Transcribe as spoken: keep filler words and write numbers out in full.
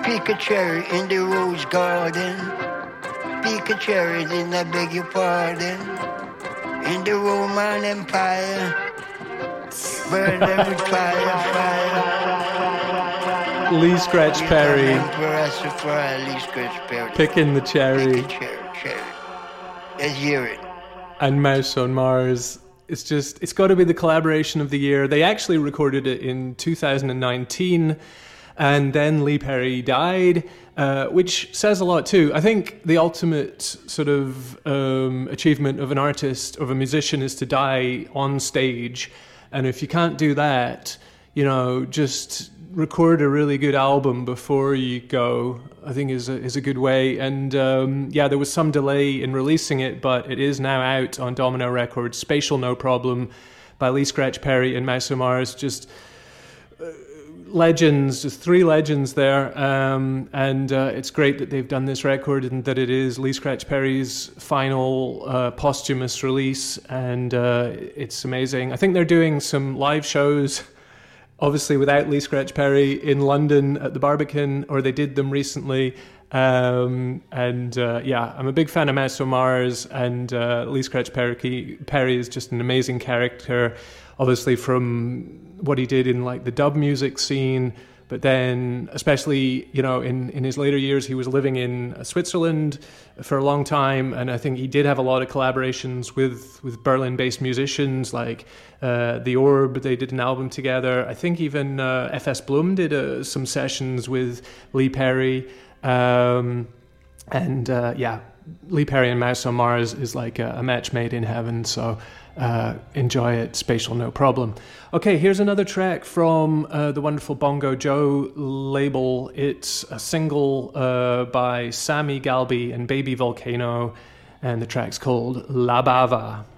Pick a cherry in the rose garden. Pick a cherry, then I beg your pardon. In the Roman Empire, burn them with fire, fire. Lee Scratch Perry. Emperor Rastafari, Lee Scratch Perry. Picking the cherry. Pick a cherry, cherry. Let's hear it. And Mouse on Mars. It's just, it's got to be the collaboration of the year. They actually recorded it in two thousand nineteen, and then Lee Perry died, uh, which says a lot too. I think the ultimate sort of um, achievement of an artist, of a musician, is to die on stage. And if you can't do that, you know, just record a really good album before you go, I think is a, is a good way. And um, yeah, there was some delay in releasing it, but it is now out on Domino Records. Spatial No Problem by Lee Scratch Perry and Mouse on Mars. Just uh, legends, just three legends there. Um, and uh, it's great that they've done this record and that it is Lee Scratch Perry's final uh, posthumous release. And uh, it's amazing. I think they're doing some live shows, obviously without Lee Scratch Perry, in London at the Barbican, or they did them recently. Um, and uh, yeah, I'm a big fan of Mouse on Mars, and uh, Lee Scratch Perry, Perry is just an amazing character, obviously from what he did in like the dub music scene, but then especially, you know, in, in his later years, he was living in Switzerland for a long time, and I think he did have a lot of collaborations with, with Berlin-based musicians like uh, The Orb. They did an album together. I think even uh, F S Blum did uh, some sessions with Lee Perry. Um, and uh, yeah, Lee Perry and Mouse on Mars is like a, a match made in heaven, so uh, enjoy it, Spatial No Problem. Okay, here's another track from uh, the wonderful Bongo Joe label. It's a single uh, by Sammy Galbi and Baby Volcano, and the track's called La Bava.